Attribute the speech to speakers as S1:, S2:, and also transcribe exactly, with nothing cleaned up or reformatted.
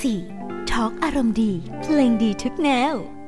S1: สี่ ทอล์กอารมณ์ดีเพลงดีทุกแนว